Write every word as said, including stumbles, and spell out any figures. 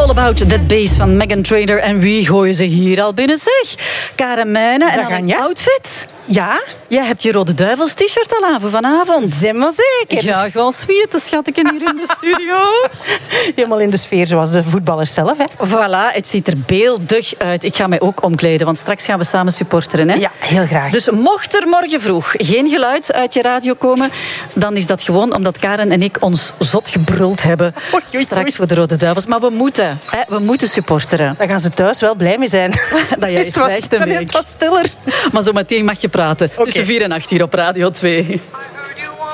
All About That Bass van Meghan Trainor. En wie gooien ze hier al binnen, zeg? Karen Mijnen en een outfit. Ja? Jij hebt je Rode Duivels t-shirt al aan voor vanavond. Zeg maar zeker. Ja, gewoon sweet, schatje hier in de studio. Helemaal in de sfeer zoals de voetballers zelf, hè? Voilà, het ziet er beeldig uit. Ik ga mij ook omkleden, want straks gaan we samen supporteren. Hè? Ja, heel graag. Dus mocht er morgen vroeg geen geluid uit je radio komen, dan is dat gewoon omdat Karen en ik ons zot gebruld hebben. Oei, oei, straks oei. voor de Rode Duivels. Maar we moeten, hè? We moeten supporteren. Daar gaan ze thuis wel blij mee zijn. Dat jij Is het wat- zwijgt een Dan is week. het wat stiller. Maar zo meteen mag je praten. Oké. Tussen vier en acht hier op Radio twee.